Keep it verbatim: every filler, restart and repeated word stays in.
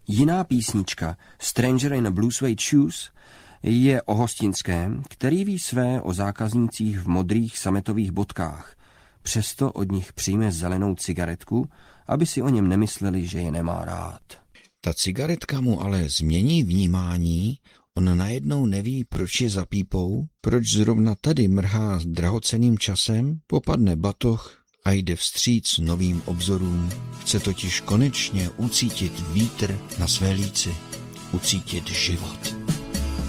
Jiná písnička, Stranger in a Blue Suede Shoes, je o hostinském, který ví své o zákaznících v modrých sametových bodkách. Přesto od nich přijme zelenou cigaretku, aby si o něm nemysleli, že je nemá rád. Ta cigaretka mu ale změní vnímání, on najednou neví, proč je za pípou, proč zrovna tady mrhá drahocenným časem, popadne batoh a jde vstříc novým obzorům. Chce totiž konečně ucítit vítr na své líci, ucítit život.